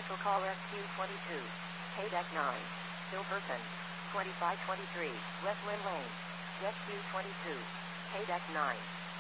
Cancel call SQ22. Pay deck 9. Silverton. 2523. West Lynn Lane. Jet Q22. Pay deck 9.